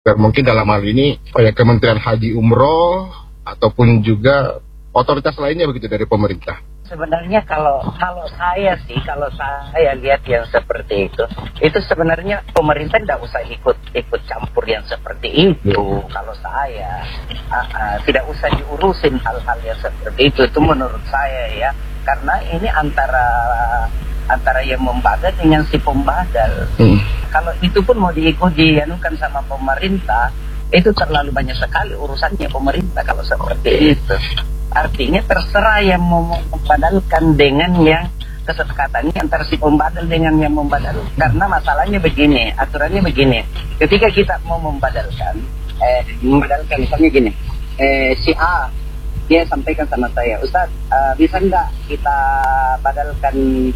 Dan mungkin dalam hal ini oleh Kementerian Haji Umroh ataupun juga otoritas lainnya begitu dari pemerintah. Sebenarnya kalau saya lihat yang seperti itu sebenarnya pemerintah tidak usah ikut campur yang seperti itu. Kalau saya tidak usah diurusin hal-hal yang seperti itu menurut saya ya, karena ini antara yang membadal dengan si pembadal. Kalau itu pun mau dianukan sama pemerintah, itu terlalu banyak sekali urusannya pemerintah kalau seperti itu. Artinya terserah yang mau membadalkan dengan yang kesepakatannya antara si pembadal dengan yang membadal. Karena masalahnya begini, aturannya begini. Ketika kita mau membadalkan misalnya gini, si A dia sampaikan sama saya, Ustaz, bisa enggak kita badalkan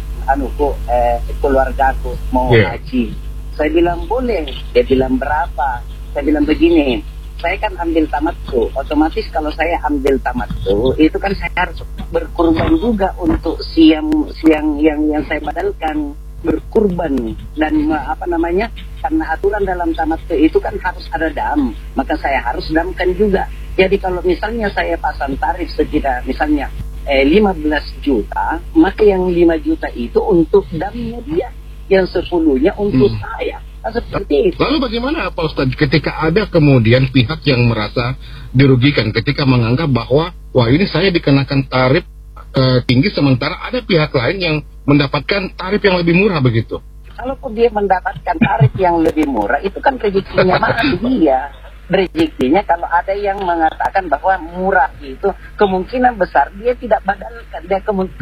keluargaku mau haji? Saya bilang boleh. Dia bilang berapa? Saya bilang begini, saya kan ambil tamattu, otomatis kalau saya ambil tamattu itu kan saya harus berkurban juga untuk yang saya badalkan, berkurban. Dan karena aturan dalam tamattu itu kan harus ada dam, maka saya harus damkan juga. Jadi kalau misalnya saya pasang tarif sekitar misalnya 15 juta, maka yang 5 juta itu untuk damnya dia, yang 10-nya untuk saya. Seperti itu. Lalu bagaimana Pak Ustadz ketika ada kemudian pihak yang merasa dirugikan ketika menganggap bahwa wah ini saya dikenakan tarif tinggi sementara ada pihak lain yang mendapatkan tarif yang lebih murah begitu? Kalaupun dia mendapatkan tarif yang lebih murah itu kan rezekinya dia. Rezekinya kalau ada yang mengatakan bahwa murah itu kemungkinan besar dia tidak badalkan, dia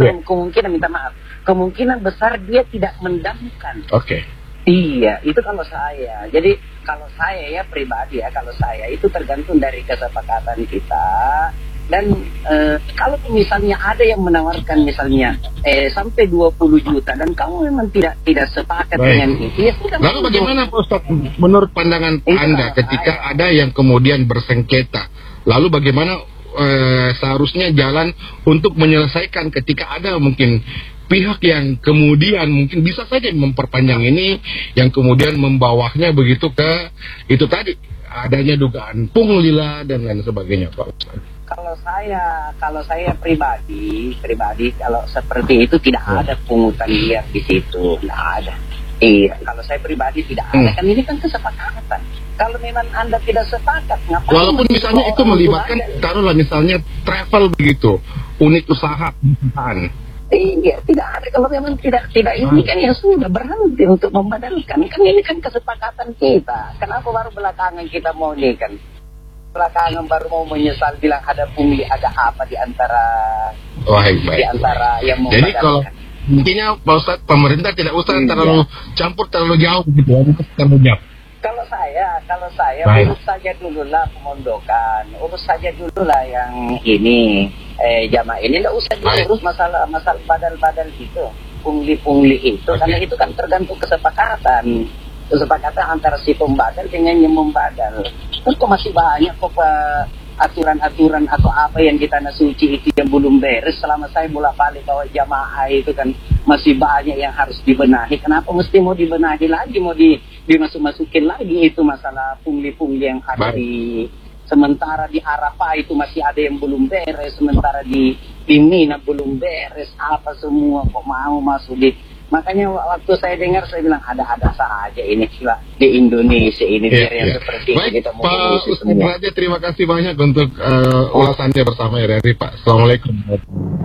kemungkinan besar dia tidak mendamkan. Oke. Iya, itu kalau saya. Jadi kalau saya ya pribadi ya, kalau saya itu tergantung dari kesepakatan kita. Dan kalau misalnya ada yang menawarkan misalnya sampai 20 juta dan kamu memang tidak sepakat dengan itu, ya sudah. Lalu bagaimana Pak Ustadz menurut pandangan Anda ketika ada yang kemudian bersengketa? Lalu bagaimana seharusnya jalan untuk menyelesaikan ketika ada mungkin pihak yang kemudian mungkin bisa saja memperpanjang ini, yang kemudian membawahnya begitu ke itu tadi adanya dugaan pungli lah dan lain sebagainya, Pak Ustadz. Kalau saya pribadi kalau seperti itu tidak ada pungutan liar di situ, tidak ada. Iya, kalau saya pribadi tidak ada, kan ini kan kesepakatan. Kalau memang Anda tidak sepakat, ngapain? Walaupun misalnya itu melibatkan, taruhlah misalnya travel begitu, unit usaha, Iya, tidak ada. Kalau memang tidak ini kan ya sudah berhenti untuk membadalkan. Kan ini kan kesepakatan kita. Kenapa baru belakangan kita mau ini kan? Belakangan baru mau menyesal bilang ada pungli, ada apa di antara di antara yang membadalkan. Jadi kalau intinya Pak Ustadz, pemerintah tidak usah terlalu campur terlalu jauh gitu, terlalu jauh. Kalau saya urus saja dulu lah pemondokan, urus saja dulu lah yang ini jamaah ini, tidak usah diurus masalah badal-badal itu, pungli itu, karena itu kan tergantung kesepakatan antara si pembadal dengan yang membadal. Terus kok masih banyak kok aturan-aturan atau apa yang di tanah suci itu yang belum beres. Selama saya bolak-balik bawa jamaah itu kan masih banyak yang harus dibenahi. Kenapa mesti mau dibenahi lagi, mau dimasuk-masukin lagi itu masalah pungli-pungli yang ada di sementara di Arafah itu masih ada yang belum beres, sementara di Mina belum beres, apa semua kok mau masuk di. Makanya waktu saya dengar saya bilang ada saja ini di Indonesia ini yang seperti baik, kita mau Pak Ustadz Raja, terima kasih banyak untuk ulasannya bersama RRI Pak. Assalamualaikum.